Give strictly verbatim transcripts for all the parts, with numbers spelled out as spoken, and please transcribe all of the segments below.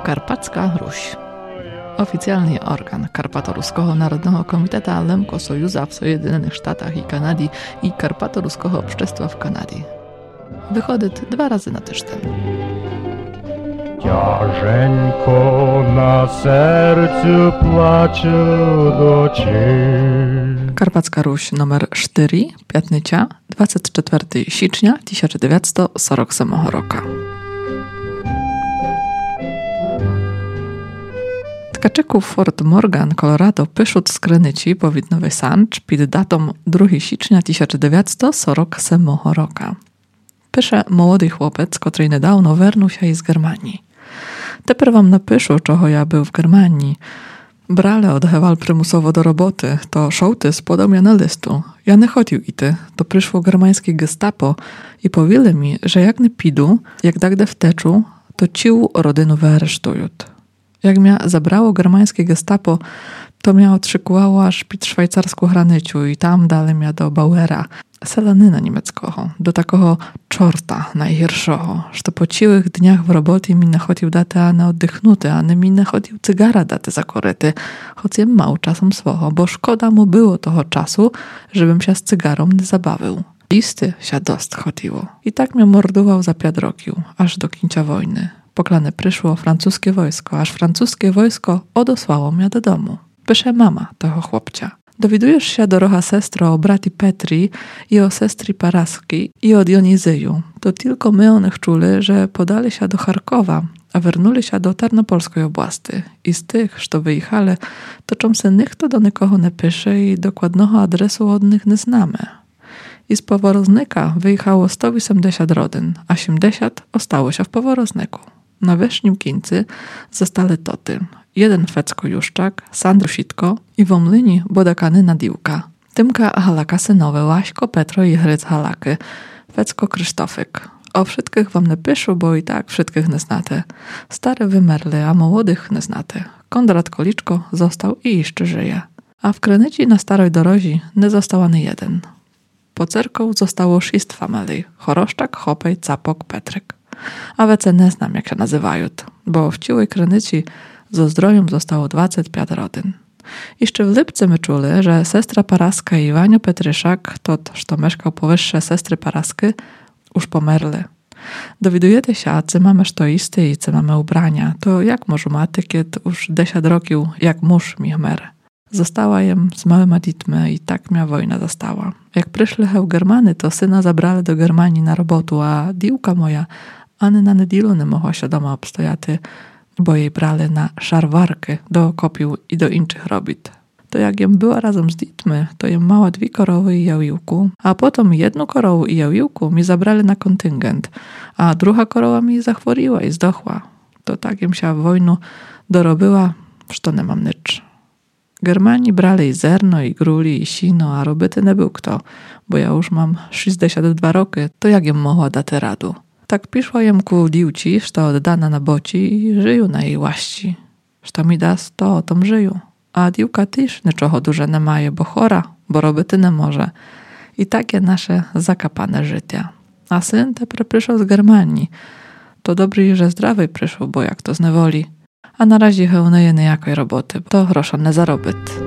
Karpacka Ruś. Oficjalny organ Karpato-Ruskiego Narodnego Komiteta Lemko Sojuza w Sojedynionych Sztatach i Kanady i Karpato-Ruskiego Общества w Kanadzie. Wychodzi dwa razy na tydzień. Ciężko na sercu płacze docie. Karpacka Ruś numer cztery, piątnica, dwudziestego czwartego sierpnia tysiąc dziewięćset czterdziestego ósmego roku. Tkaczyku Fort Morgan, Colorado, pyszut z Krynyci powinno wysancz pod datą drugiego sierpnia tysiąc dziewięćset czterdziestego ósmego roku. Pysze młody chłopiec, który niedawno wernął się z Germanii. Teper wam napiszę, czego ja był w Germanii. Brale odhewal prymusowo do roboty, to szołtys podał mnie na listu. Ja nie chodził ity, to przyszło germańskie gestapo i powiedzieli mi, że jak nie pidu, jak dagde wteczu, to ciu rodynu wyaresztują. Jak mnie zabrało germańskie gestapo, to mnie otrzykuwało aż pід szwajcarską granicu i tam dalej mnie do Bauera, selanyna niemieckiego, do takiego czorta najgierszego, że to po ciłych dniach w robocie mi nachodził daty, a nie oddychnuty, a nie mi nachodził cygara daty za koryty, choć jem mał czasem swoho, bo szkoda mu było toho czasu, żebym się z cygarą nie zabawił. Listy się dost chodziło. I tak mnie mordował za pięć rokił, aż do końca wojny. Poklane przyszło francuskie wojsko, aż francuskie wojsko odosłało mnie do domu. Pysze mama tego chłopcia. Dowiadujesz się doroga sestro o brati Petri i o sestry Paraski i o Dionizyju. To tylko my onych czuli, że podali się do Charkowa, a wernuli się do Tarnopolskiej oblasti. I z tych, co wyjechali, to czym se nikt do nikogo nie pisze i dokładnego adresu od nich nie znamy. I z Poworoznyka wyjechało sto osiemdziesiąt rodyn, a osiemdziesiąt ostało się w Poworoznyku. Na wierzchnim Kińcy zostali toty. Jeden Fecko Juszczak, Sandro Sitko i w Omlyni Bodakany Nadiłka. Tymka Halaka synowe Łaśko, Petro i Hryc Halaky, Fecko Krzysztofyk. O wszystkich wam nie piszę, bo i tak wszystkich nie znacie. Stary wymerli, a młodych nie znacie. Konrad Koliczko został i jeszcze żyje. A w Krynyci na starej dorozi nie został ani jeden. Po cerką zostało sześć familii. Choroszczak, Chopej, Capok, Petryk. A wece nie znam, jak się nazywają, bo w ciłej Krynyci z zdrojem zostało dwadzieścia pięć rodyn. Jeszcze w Lipce my czuli, że sestra Paraska i Iwanio Petryszak, to, kto mieszkał powyższe sestry Parasky, już pomerli. Dowiadujecie się, co mamy sztoisty i co mamy ubrania, to jak może maty, kiedy już dziesięć rokił, jak mąż mi mer. Została jem z małymi dziećmi i tak mnie wojna zastała. Jak przyszli Germany, to syna zabrali do Germanii na robotu, a diłka moja ani na niedzielu nie mogła się doma obstojaty, bo jej brali na szarwarkę do kopił i do innych robit. To jak jem była razem z dziećmi, to jem mała dwie korowy i jawiłku, a potem jedną korowę i jawiłku mi zabrali na kontyngent, a druga korowa mi zachworiła i zdochła. To tak jem się w wojnu dorobiła, że nie mam nic. Germani brali i zerno, i gruli, i sino, a robyty nie był kto, bo ja już mam sześćdziesiąt dwa roki, to jak jem mogła dać radu. Tak piszła jem ku diłci, że oddana na boci i żyju na jej łaści. Że mi da to o tom żyju. A diłka też niczego duże nie maje, bo chora, bo robyty nie może. I takie nasze zakapane życia. A syn teper przyszł z Germanii. To dobry, że zdrowy przyszł, bo jak to znewoli. A na razie hełneje niejakiej roboty, to grosza nie zarobyt.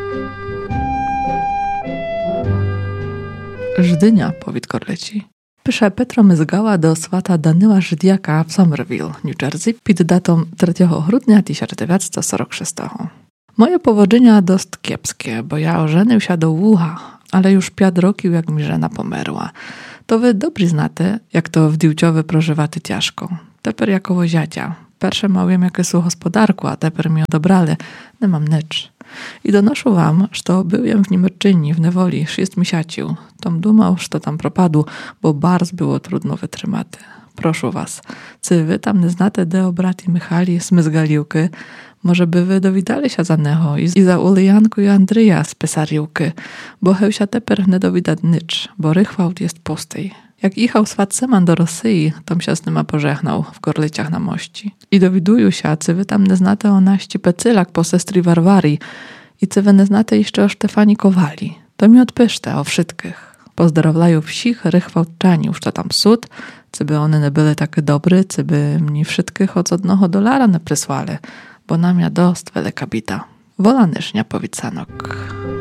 Żdynia, powiedz Korleci. Pysze Petro Myzgała do swata Danyła Żydiaka w Somerville, New Jersey, pod datą trzeciego grudnia tysiąc dziewięćset czterdziestego szóstego. Moje powodzenia dost kiepskie, bo ja ożenił się do Łucha, ale już pięć roków jak mi żena pomerła. To wy dobrzy znacie, jak to w diłciowy prożywaty ciężko. Teper jakowo ziacia. Pierwsze małym jakie są gospodarku, a teper mi odebrali. Nie mam nic. I donoszę wam, że byłem w Niemczyni, w niewoli, sześć miesięcy. Tom dumał, że tam propadł, bo bardzo było trudno wytrzymać. Proszę was, czy wy tam nie znacie deo brati Michali z Myzgaliłki? Może by wy dowidali się za neho i za Ulijanku i Andrija z Pesariłki, bo heł się teper nie dowidać nic, bo rychwałt jest pusty. Jak jechał swat Seman do Rosji, tom się z nima pożegnał w Gorlyciach na mości. I dowidują się, czy wy tam nie znacie o naści Pecylak po sestry Warwarii i czy wy nie znacie jeszcze o Stefanii Kowali. To mi odpiszte o wszystkich. Pozdrawlają wsich rychwałczaniów, co tam sud, cyby one nie były takie dobry, cyby mnie wszystkich od jednego dolara nie przysłali, bo nam ja dost wielka bita. Wola nysznia powicanok.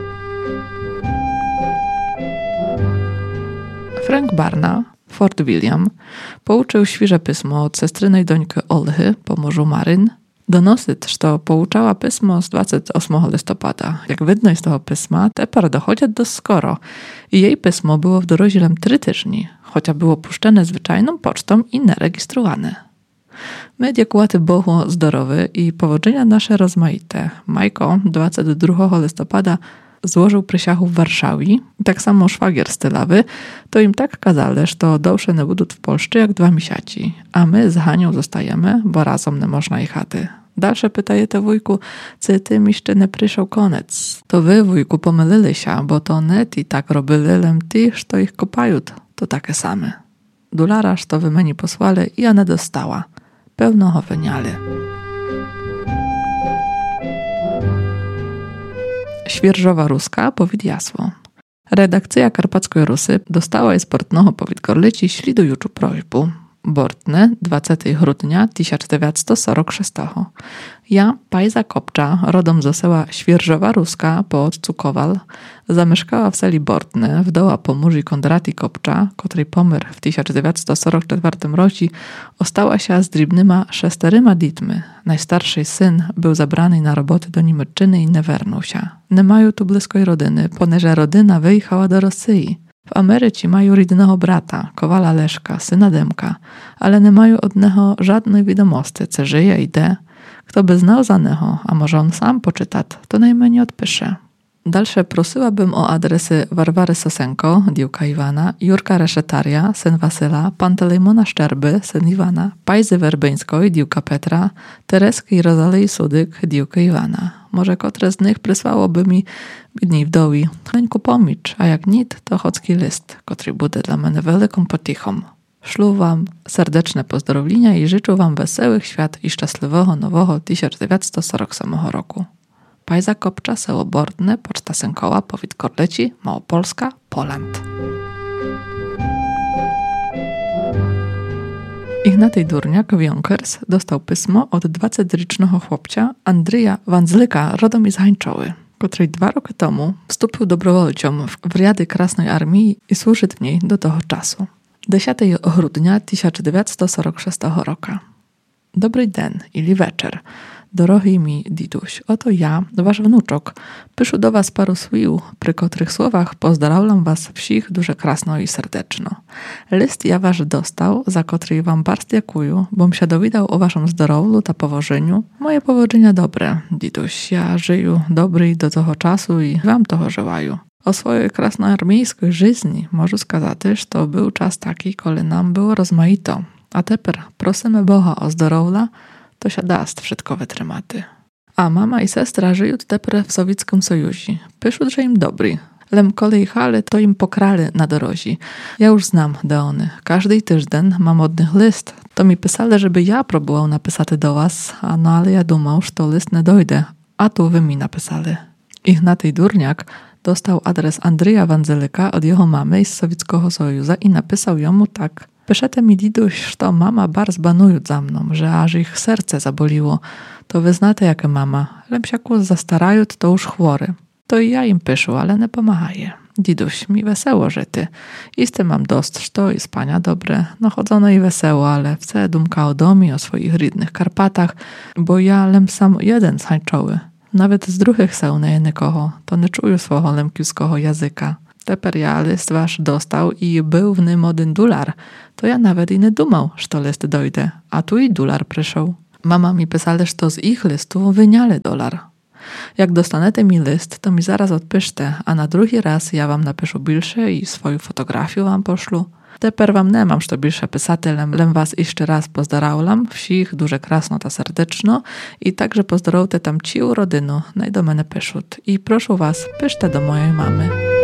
Frank Barna, Fort William, pouczył świeże pismo od sestrynej dońki Olchy po morzu Maryn. Donosyć, że pouczała pismo z dwudziestego ósmego listopada. Jak widno z tego pisma, tepar dochodzi do skoro i jej pismo było w dorożilem trzy tygodnie, chociaż było puszczone zwyczajną pocztą i nerejestrowane. My dziękuję Bogu zdrowy i powodzenia nasze rozmaite. Majko dwudziestego drugiego listopada złożył przysięgę w Warszawie i tak samo szwagier z Tylawy, to im tak kazali, że to dłuższe nie będą w Polsce jak dwa miesiące, a my z Hanią zostajemy, bo razem nie można jechaty. Dalsze pytaje te wujku, czy ty jeszcze nie przyszedł koniec. To wy, wujku, pomylili się, bo to net i tak robili, lem ty, że ich kopają, to takie same. Dolararz to wy mnie posłali i ja nie dostała. Pełno ho wyniali. Świerżowa Ruska powid jasło. Redakcja Karpackiej Rusy dostała z Bortnego powid Gorlici ślidujuczu prośbu. Bortne, dwudziestego grudnia tysiąc dziewięćset czterdziestego szóstego. Ja, Pajza Kopcza, rodom z sela Świerżowa Ruska pod Cukowal, zamieszkała w seli Bortne, wdoła pomóży Kondrati Kopcza, który pomyr w tysiąc dziewięćset czterdziestym czwartym roku, ostała się z drobnyma szesteryma dziećmi. Najstarszy syn był zabrany na roboty do Niemczyny i nie wernął się. Nie mają tu bliskiej rodziny, ponieważ rodzina wyjechała do Rosji. W Ameryce mają rodzinnego brata, Kowala Leszka, syna Demka, ale nie mają od niego żadnej wiadomości, co żyje i de. Kto by znał za niego, a może on sam poczytać, to najmniej odpisze. Dalsze prosiłabym o adresy Warwary Sosenko, diłka Iwana, Jurka Reszetaria, syn Wasyla, Pantelejmona Szczerby, syn Iwana, Pajzy Werbeńskiej, diłka Petra, Tereski i Rozalei Sudyk, diłka Iwana. Może kotre z nich przysłałoby mi biedniej wdowi chleńku pomicz, a jak nit, to chocki list, który bude dla mnie wielką potichą. Szlu wam serdeczne pozdrowienia i życzę wam wesołych świat i szczęśliwego nowego tysiąc dziewięćset czterdziestego ósmego roku. Pajza Kopcza, Seło Bortne, Poczta Sękoła, powid Korleci, Małopolska, Poland. Ignaty Durniak, Wiąkers, dostał pismo od dwudziestoletniego chłopcia Andrija Wandzlyka, rodom z Hańczoły, który dwa roky temu wstąpił dobrowolciom w riady Krasnej Armii i służy w niej do tego czasu. dziesiątego grudnia tysiąc dziewięćset czterdziestego szóstego roku. Dobry dzień, ili wieczór. Drogi mi diduś, oto ja, wasz wnuczok, pyszę do was paru słów, przy których słowach pozdrawiam was wsich duże krasno i serdeczno. List ja wasz dostał, za który wam bardzo dziękuję, bom się dowiedział o waszym zdrowiu ta powożeniu. Moje powodzenia dobre, diduś, ja żyję dobry do tego czasu i wam toho żełaju. O swojej krasnoarmijskiej żyzni możę skazać, że to był czas taki, kiedy nam było rozmaito. A teper prosimy Boga o zdrowia, to się dast wszystko wytrzymaty. A mama i sestra żyją teper w Sowieckim Sojuzie. Pyszą, że im dobry. Lem kolej jechali, to im pokrali na drodze. Ja już znam deony. Każdy tydzień mam od nich list. To mi pisali, żeby ja próbował napisać do was, a no ale ja dumał, że to list nie dojdzie. A tu wy mi napisali. Ignaty Durniak dostał adres Andrija Wandzelyka od jego mamy z Sowieckiego Sojuza i napisał jemu tak. Piszete mi diduś, że mama bardzo banują za mną, że aż ich serce zaboliło. To wy znate jakie mama. Lemsiaku zastarają, to już chwory. To i ja im pyszę, ale nie pomahaję. Diduś, mi wesoło, że ty. Isty mam dost, że to i spania dobre. No chodzono i wesoło, ale wcale dumka o domie, o swoich rydnych Karpatach, bo ja lem sam jeden z Hańczoły. Nawet z druhych seł nie nikogo, to nie czuję swojego lemkiewskiego języka. Teper ja list wasz dostał i był w nim один dolar, to ja nawet i nie dumał, że to list dojdzie, a tu i dolar przyszedł. Mama mi pisała, że to z ich listu wyniali dolar. Jak dostanete mi list, to mi zaraz odpiszcie, a na drugi raz ja wam napiszę bilsze i swoją fotografię wam poszlu. Teper wam nie mam, że bilsze pisati, lem, lem was jeszcze raz pozdrawiam, wsich duże krasno ta serdeczno i także pozdrowte tam ciu rodynu, naj do mnie pyszut. I proszę was, piszcie do mojej mamy.